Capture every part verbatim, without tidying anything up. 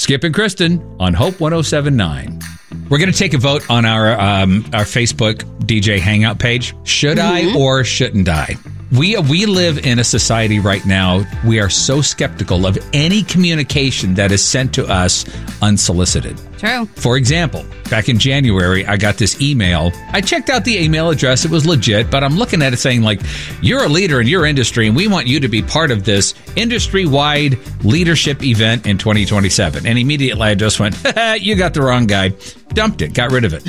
Skip and Kristen on Hope one oh seven nine. We're going to take a vote on our um, our Facebook D J Hangout page. Should mm-hmm. I or shouldn't I? We we live in a society right now. We are so skeptical of any communication that is sent to us unsolicited. True. For example, back in January, I got this email. I checked out the email address. It was legit, but I'm looking at it saying, like, you're a leader in your industry, and we want you to be part of this industry-wide leadership event in twenty twenty-seven. And immediately I just went, you got the wrong guy. Dumped it. Got rid of it.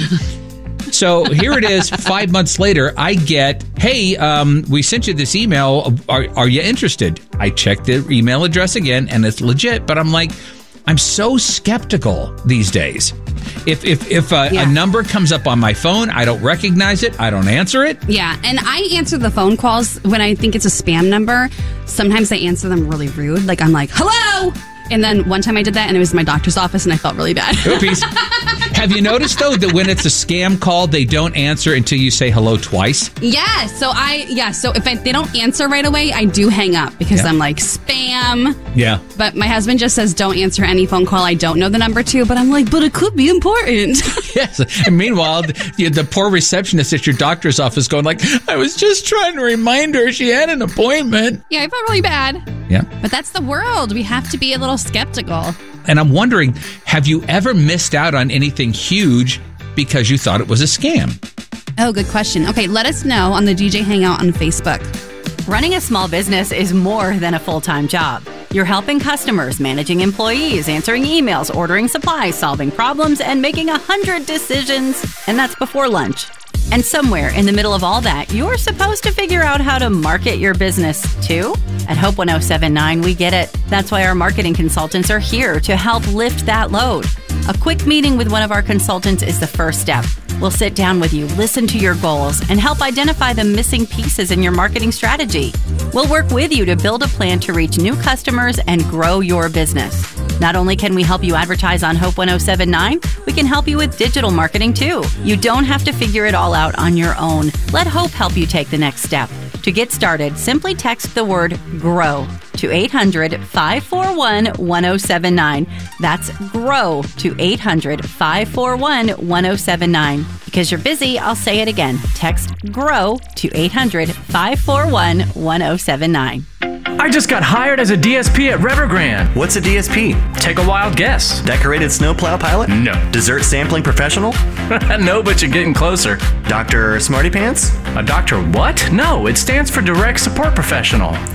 So here it is, five months later, I get, hey, um, we sent you this email. Are, are you interested? I checked the email address again, and it's legit. But I'm like, I'm so skeptical these days. If if, if a, yeah. a number comes up on my phone, I don't recognize it. I don't answer it. Yeah, and I answer the phone calls when I think it's a spam number. Sometimes I answer them really rude. Like, I'm like, hello! And then one time I did that, and it was my doctor's office, and I felt really bad. Oopies. Have you noticed, though, that when it's a scam call, they don't answer until you say hello twice? Yeah. So I, yeah. So if I, they don't answer right away, I do hang up because yeah. I'm like, spam. Yeah. But my husband just says, don't answer any phone call I don't know the number to. But I'm like, but it could be important. Yes. And meanwhile, the, the poor receptionist at your doctor's office going like, I was just trying to remind her she had an appointment. Yeah, I felt really bad. Yeah. But that's the world. We have to be a little skeptical. And I'm wondering, have you ever missed out on anything huge because you thought it was a scam? Oh, good question. Okay, let us know on the D J Hangout on Facebook. Running a small business is more than a full-time job. You're helping customers, managing employees, answering emails, ordering supplies, solving problems, and making a hundred decisions. And that's before lunch. And somewhere in the middle of all that, you're supposed to figure out how to market your business, too. At Hope one oh seven nine, we get it. That's why our marketing consultants are here to help lift that load. A quick meeting with one of our consultants is the first step. We'll sit down with you, listen to your goals, and help identify the missing pieces in your marketing strategy. We'll work with you to build a plan to reach new customers and grow your business. Not only can we help you advertise on Hope one oh seven nine, we can help you with digital marketing too. You don't have to figure it all out on your own. Let Hope help you take the next step. To get started, simply text the word GROW to eight hundred, five four one, one oh seven nine. That's GROW to eight hundred, five four one, one oh seven nine. Because you're busy, I'll say it again. Text GROW to eight hundred, five four one, one oh seven nine. I just got hired as a D S P at Evergrande. What's a D S P? Take a wild guess. Decorated snowplow pilot? No. Dessert sampling professional? No, but you're getting closer. Doctor Smarty Pants? A doctor what? No, it stands for Direct Support Professional.